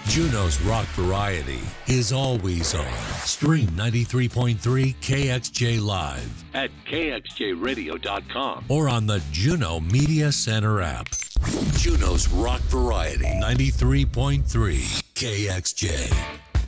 Juno's Rock Variety is always on. Stream 93.3 KXJ Live at kxjradio.com or on the Juno Media Center app. Juno's Rock Variety 93.3 KXJ.